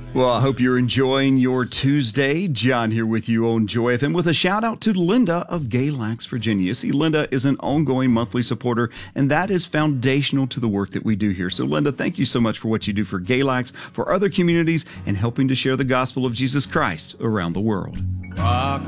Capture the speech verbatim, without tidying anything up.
Well, I hope you're enjoying your Tuesday. John here with you on Joy F M with a shout out to Linda of Galax, Virginia. See, Linda is an ongoing monthly supporter, and that is foundational to the work that we do here. So, Linda, thank you so much for what you do for Galax, for other communities, and helping to share the gospel of Jesus Christ around the world. Rock